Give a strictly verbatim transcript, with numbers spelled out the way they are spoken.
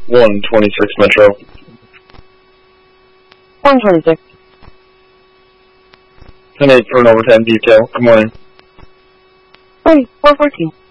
one twenty-six Metro. one twenty-six. ten eight for an overtime detail. Good morning. Hey, four fourteen.